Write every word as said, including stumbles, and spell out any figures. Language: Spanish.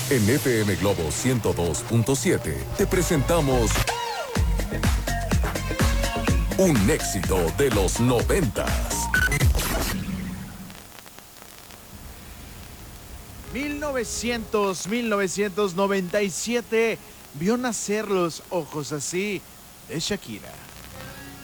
En F M Globo ciento dos punto siete te presentamos un éxito de los noventas. mil novecientos, mil novecientos noventa y siete vio nacer Los ojos así de Shakira.